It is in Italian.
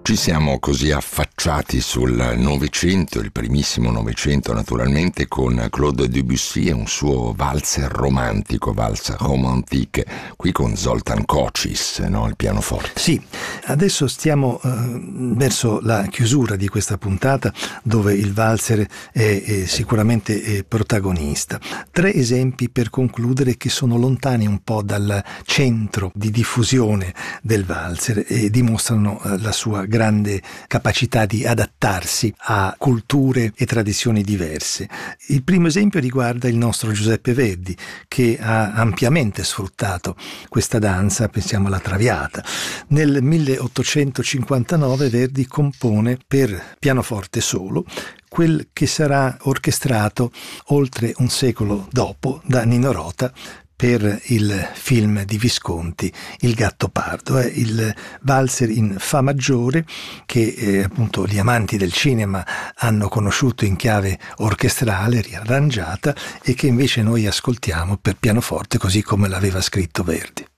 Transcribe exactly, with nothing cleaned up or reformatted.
Ci siamo così affacciati sul Novecento, il primissimo Novecento naturalmente, con Claude Debussy e un suo valzer romantico, valzer romantique, qui con Zoltán Kocsis, no? Il pianoforte. Sì, adesso stiamo eh, verso la chiusura di questa puntata, dove il valzer è, è sicuramente è protagonista. Tre esempi per concludere che sono lontani un po' dal centro di diffusione del valzer e dimostrano eh, la sua grande capacità di adattarsi a culture e tradizioni diverse. Il primo esempio riguarda il nostro Giuseppe Verdi, che ha ampiamente sfruttato questa danza, pensiamo alla Traviata. Nel milleottocentocinquantanove Verdi compone per pianoforte solo quel che sarà orchestrato oltre un secolo dopo da Nino Rota per il film di Visconti Il Gattopardo. È il valzer in fa maggiore che eh, appunto gli amanti del cinema hanno conosciuto in chiave orchestrale, riarrangiata, e che invece noi ascoltiamo per pianoforte così come l'aveva scritto Verdi.